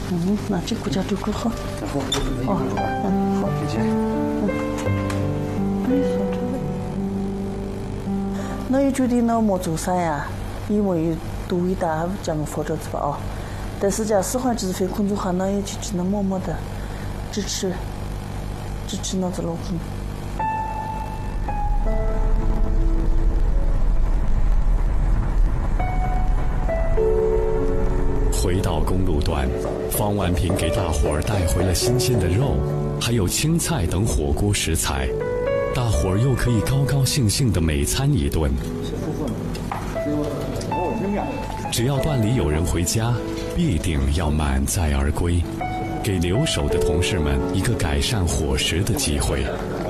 那这国家都够好。 好，好，再见。 那也决定了莫做啥呀，因为独一大讲佛着子吧哦。但是假使话就是非工作哈，那也就只能默默的支持那子老公。 回到公路段，方万平给大伙儿带回了新鲜的肉，还有青菜等火锅食材，大伙儿又可以高高兴兴的美餐一顿。只要段里有人回家，必定要满载而归，给留守的同事们一个改善伙食的机会。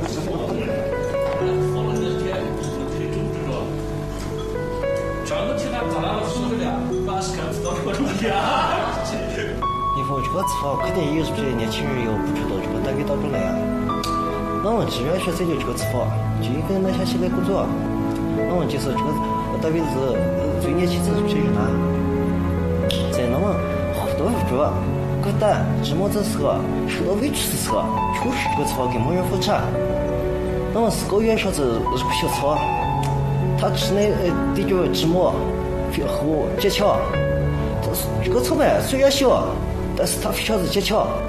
你说这个吃法肯定有这些年轻人又不知道这个单位当中来啊。那我既然选择了这个吃法，就应该拿下起来工作。那我就是这个单位是最年轻的这人啊，在那么好多入住个单这么子时候受到委屈的时候，确实这个吃法给没人扶持。那么是个原上子是个小草，他吃那得叫芝麻和结桥。这个草莓虽然小，但是它非常的坚强。